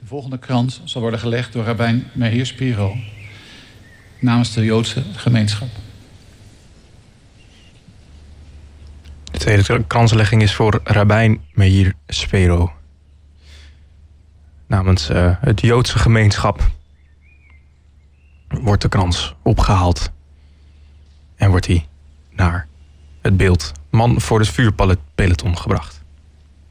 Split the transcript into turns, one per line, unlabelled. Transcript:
De volgende krans zal worden gelegd door rabbijn Meir Spiro namens de Joodse gemeenschap.
De tweede kranslegging is voor rabbijn Meir Spiro. Namens het Joodse gemeenschap wordt de krans opgehaald. En wordt hij naar het beeld Man voor het vuurpeloton gebracht.